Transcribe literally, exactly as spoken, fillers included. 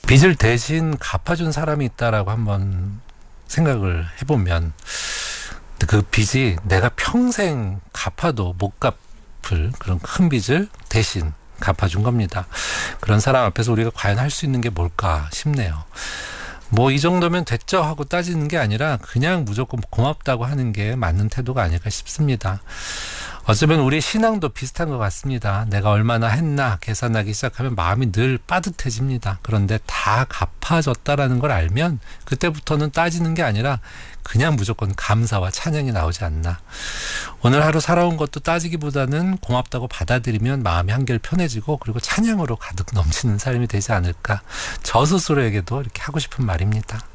빚을 대신 갚아준 사람이 있다라고 한번 생각을 해보면 그 빚이 내가 평생 갚아도 못 갚을 그런 큰 빚을 대신 갚아준 겁니다. 그런 사람 앞에서 우리가 과연 할 수 있는 게 뭘까 싶네요. 뭐 이 정도면 됐죠 하고 따지는 게 아니라 그냥 무조건 고맙다고 하는 게 맞는 태도가 아닐까 싶습니다. 어쩌면 우리 신앙도 비슷한 것 같습니다. 내가 얼마나 했나 계산하기 시작하면 마음이 늘 빠듯해집니다. 그런데 다 갚아졌다라는 걸 알면 그때부터는 따지는 게 아니라 그냥 무조건 감사와 찬양이 나오지 않나. 오늘 하루 살아온 것도 따지기보다는 고맙다고 받아들이면 마음이 한결 편해지고 그리고 찬양으로 가득 넘치는 삶이 되지 않을까. 저 스스로에게도 이렇게 하고 싶은 말입니다.